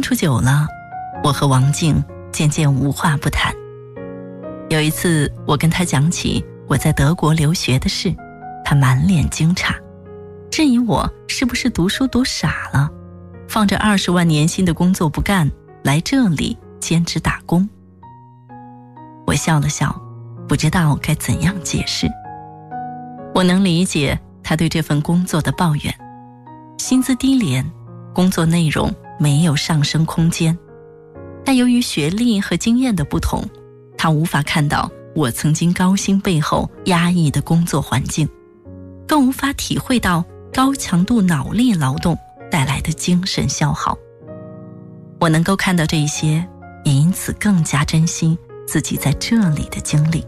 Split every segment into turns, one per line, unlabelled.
处久了，我和王静渐渐无话不谈。有一次我跟他讲起我在德国留学的事，他满脸惊诧，质疑我是不是读书读傻了，放着20万年薪的工作不干，来这里兼职打工。我笑了笑，不知道该怎样解释。我能理解他对这份工作的抱怨，薪资低廉，工作内容没有上升空间。但由于学历和经验的不同，他无法看到我曾经高薪背后压抑的工作环境，更无法体会到高强度脑力劳动带来的精神消耗。我能够看到这一些，也因此更加珍惜自己在这里的经历。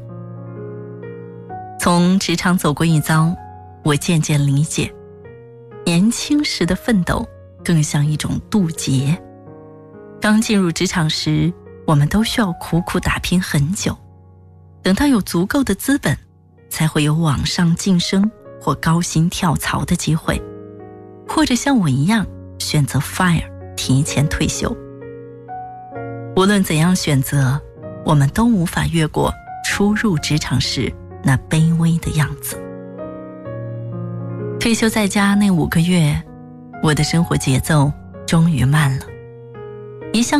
从职场走过一遭，我渐渐理解，年轻时的奋斗更像一种渡劫。刚进入职场时，我们都需要苦苦打拼很久，等到有足够的资本，才会有往上晋升或高薪跳槽的机会，或者像我一样选择 FIRE 提前退休。无论怎样选择，我们都无法越过初入职场时那卑微的样子。退休在家那5个月，我的生活节奏终于慢了，一向